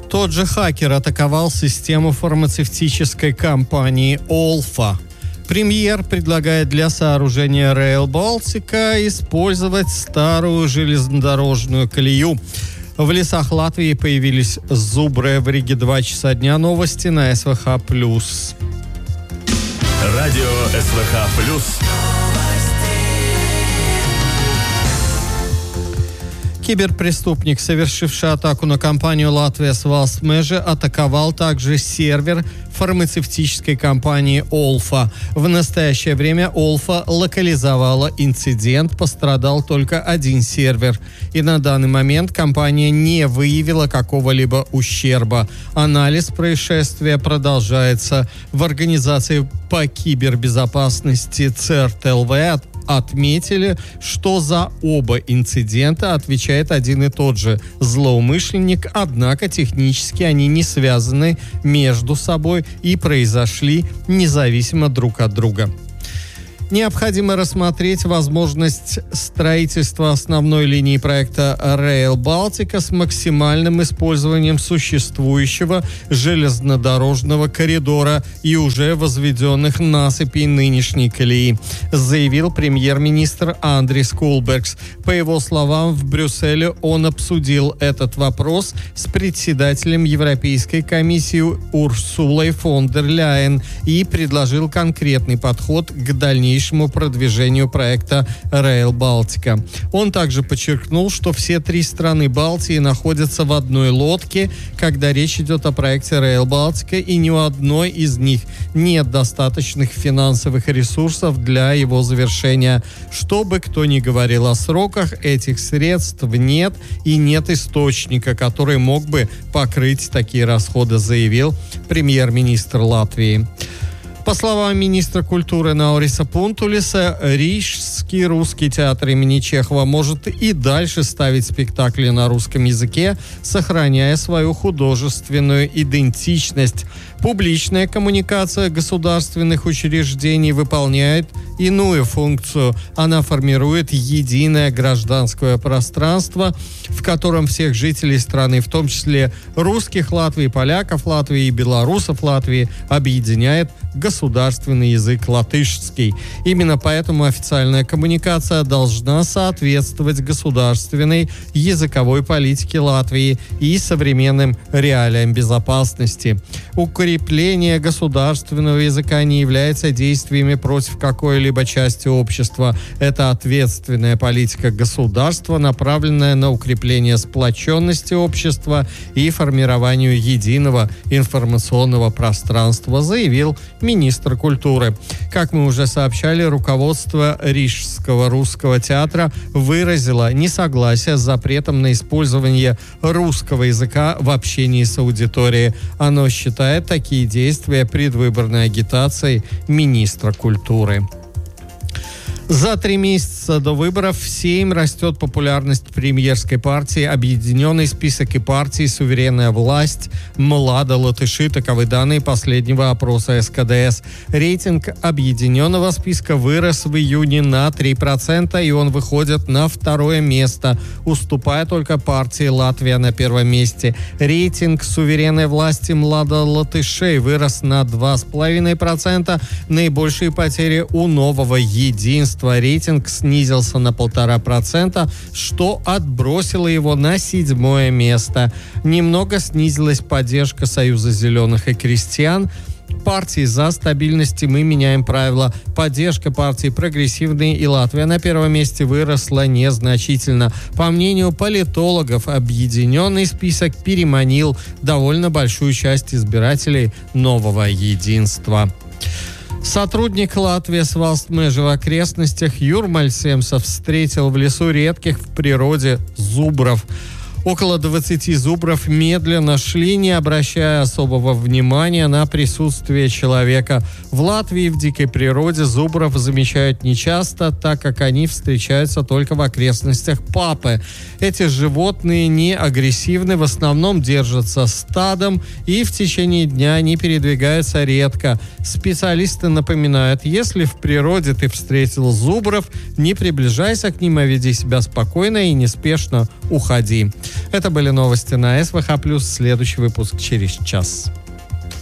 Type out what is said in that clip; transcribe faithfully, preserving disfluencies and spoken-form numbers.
Тот же хакер атаковал систему фармацевтической компании «Олфа». Премьер предлагает для сооружения Rail Baltica использовать старую железнодорожную колею. В лесах Латвии появились зубры. В Риге два часа дня. Новости на СВХ плюс. Радио СВХ плюс. Киберпреступник, совершивший атаку на компанию «Латвия Свалстмеже», атаковал также сервер фармацевтической компании «Олфа». В настоящее время «Олфа» локализовала инцидент, пострадал только один сервер. И на данный момент компания не выявила какого-либо ущерба. Анализ происшествия продолжается. В организации по кибербезопасности ЦЕРТ-ЛВ отметили, что за оба инцидента отвечает один и тот же злоумышленник, однако технически они не связаны между собой и произошли независимо друг от друга. Необходимо рассмотреть возможность строительства основной линии проекта Rail Baltica с максимальным использованием существующего железнодорожного коридора и уже возведенных насыпей нынешней колеи, заявил премьер-министр Андрис Кулбергс. По его словам, в Брюсселе он обсудил этот вопрос с председателем Европейской комиссии Урсулой фон дер Ляйен и предложил конкретный подход к дальнейшему продвижению проекта Rail Baltica. Он также подчеркнул, что все три страны Балтии находятся в одной лодке, когда речь идет о проекте Rail Baltica, и ни у одной из них нет достаточных финансовых ресурсов для его завершения. Что бы кто ни говорил о сроках, этих средств нет и нет источника, который мог бы покрыть такие расходы, заявил премьер-министр Латвии. По словам министра культуры Науриса Пунтулиса, Рижский русский театр имени Чехова может и дальше ставить спектакли на русском языке, сохраняя свою художественную идентичность. Публичная коммуникация государственных учреждений выполняет иную функцию. Она формирует единое гражданское пространство, в котором всех жителей страны, в том числе русских Латвии, поляков Латвии и белорусов Латвии, объединяет государственный язык латышский. Именно поэтому официальная коммуникация должна соответствовать государственной языковой политике Латвии и современным реалиям безопасности. Укрепление государственного языка не является действиями против какой-либо части общества. Это ответственная политика государства, направленная на укрепление сплоченности общества и формированию единого информационного пространства, заявил министр культуры. Как мы уже сообщали, руководство Рижского русского театра выразило несогласие с запретом на использование русского языка в общении с аудиторией. Оно считает такие действия предвыборной агитацией министра культуры. За три месяца до выборов в Сейм растет популярность премьерской партии «Объединенный список» и партии «Суверенная власть» «Млада латыши». Таковы данные последнего опроса СКДС. Рейтинг объединенного списка вырос в июне на три процента, и он выходит на второе место, уступая только партии «Латвия» на первом месте. Рейтинг «Суверенной власти» «Млада латышей» вырос на два с половиной процента. Наибольшие потери у «Нового единства». Рейтинг снизился на полтора процента, что отбросило его на седьмое место. Немного снизилась поддержка Союза зеленых и крестьян. Партии «За стабильность» мы меняем правила. Поддержка партии «Прогрессивные» и «Латвия» на первом месте выросла незначительно. По мнению политологов, объединенный список переманил довольно большую часть избирателей «Нового единства». Сотрудник Латвии Свалстмеже в окрестностях Юрмаль Семсов встретил в лесу редких в природе зубров. Около двадцати зубров медленно шли, не обращая особого внимания на присутствие человека. В Латвии в дикой природе зубров замечают нечасто, так как они встречаются только в окрестностях Папы. Эти животные не агрессивны, в основном держатся стадом и в течение дня они передвигаются редко. Специалисты напоминают, если в природе ты встретил зубров, не приближайся к ним, а веди себя спокойно и неспешно уходи. Это были новости на СВХ+. Следующий выпуск через час.